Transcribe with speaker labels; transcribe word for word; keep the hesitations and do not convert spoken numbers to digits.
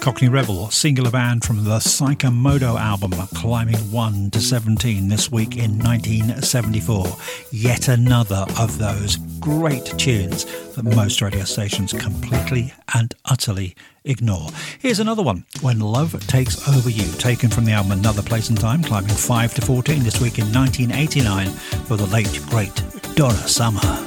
Speaker 1: Cockney Rebel, singular band from the Psychomodo album, climbing one to seventeen this week in nineteen seventy-four. Yet another of those great tunes that most radio stations completely and utterly ignore. Here's another one, When Love Takes Over You, taken from the album Another Place and Time, climbing five to fourteen this week in nineteen eighty-nine for the late, great Donna Summer.